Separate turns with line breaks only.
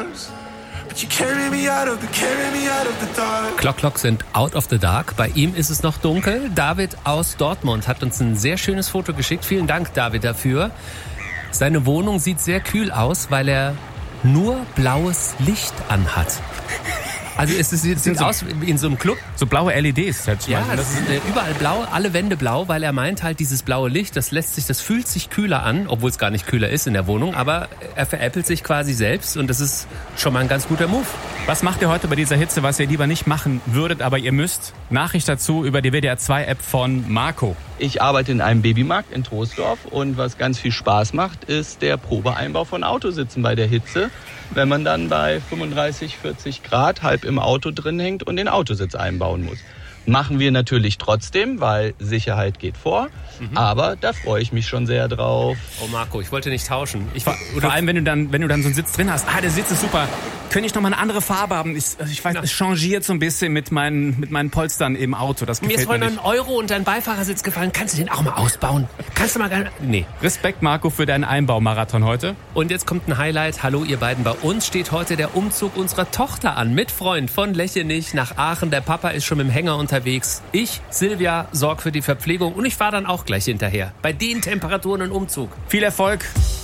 arms. But you carry me out of the dark.
Clock sind out of the dark. Bei ihm ist es noch dunkel. David aus Dortmund hat uns ein sehr schönes Foto geschickt. Vielen Dank, David, dafür. Seine Wohnung sieht sehr kühl aus, weil er nur blaues Licht anhat. Also es sieht so aus wie in so einem Club.
So blaue LEDs.
Ja, das ist überall blau, alle Wände blau, weil er meint halt, dieses blaue Licht, das fühlt sich kühler an, obwohl es gar nicht kühler ist in der Wohnung, aber er veräppelt sich quasi selbst und das ist schon mal ein ganz guter Move.
Was macht ihr heute bei dieser Hitze, was ihr lieber nicht machen würdet, aber ihr müsst? Nachricht dazu über die WDR 2 App von Marco.
Ich arbeite in einem Babymarkt in Troisdorf und was ganz viel Spaß macht, ist der Probeeinbau von Autositzen bei der Hitze. Wenn man dann bei 35, 40 Grad halb im Auto drin hängt und den Autositz einbauen muss. Machen wir natürlich trotzdem, weil Sicherheit geht vor. Aber da freue ich mich schon sehr drauf.
Oh Marco, ich wollte nicht tauschen.
Vor allem, wenn du dann so einen Sitz drin hast. Der Sitz ist super. Könnte ich noch mal eine andere Farbe haben? Ich weiß, es changiert so ein bisschen mit meinen Polstern im Auto. Das gefällt mir nicht. Mir ist vorhin ein Euro und dein Beifahrersitz gefallen. Kannst du den auch mal ausbauen? Kannst du mal gar nicht? Nee. Respekt, Marco, für deinen Einbaumarathon heute.
Und jetzt kommt ein Highlight. Hallo, ihr beiden. Bei uns steht heute der Umzug unserer Tochter an. Mit Freund von Lechenich nach Aachen. Der Papa ist schon mit dem Hänger unterwegs. Ich, Silvia, sorge für die Verpflegung und ich fahre dann auch gleich hinterher. Bei den Temperaturen ein Umzug.
Viel Erfolg.